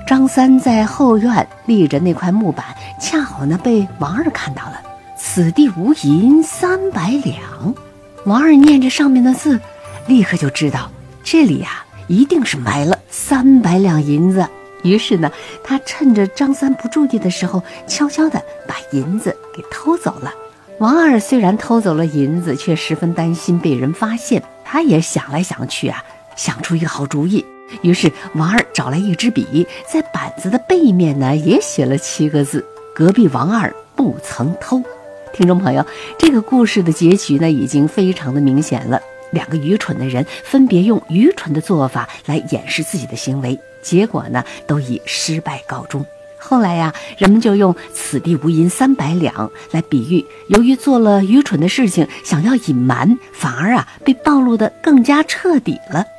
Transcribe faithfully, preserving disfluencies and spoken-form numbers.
张三在后院立着那块木板，恰好呢被王二看到了。此地无银三百两。王二念着上面的字，立刻就知道这里呀、啊、一定是埋了三百两银子。于是呢，他趁着张三不注意的时候，悄悄地把银子给偷走了。王二虽然偷走了银子，却十分担心被人发现。他也想来想去啊，想出一个好主意。于是王二找来一支笔，在板子的背面呢也写了七个字：隔壁王二不曾偷。听众朋友，这个故事的结局呢已经非常的明显了。两个愚蠢的人分别用愚蠢的做法来掩饰自己的行为，结果呢都以失败告终。后来呀，人们就用此地无银三百两来比喻，由于做了愚蠢的事情，想要隐瞒，反而啊被暴露得更加彻底了。